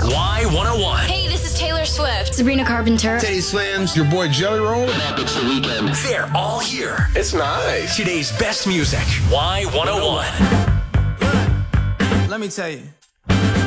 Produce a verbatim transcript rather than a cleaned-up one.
Y one oh one. Hey, this is Taylor Swift. Sabrina Carpenter. Teddy Swims, your boy Jelly Roll. It's the weekend. They're all here. It's nice. Today's best music. Y one oh one. Let me tell you.